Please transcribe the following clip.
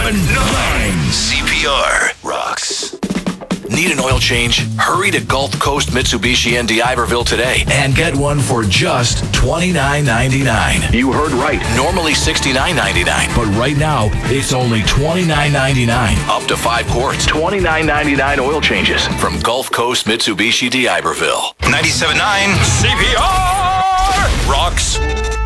97.9 CPR rocks. Need an oil change? Hurry to Gulf Coast Mitsubishi in D'Iberville today and get one for just $29.99. You heard right. Normally $69.99, but right now it's only $29.99. Up to 5 quarts. $29.99 oil changes from Gulf Coast Mitsubishi D'Iberville. 97.9 CPR rocks.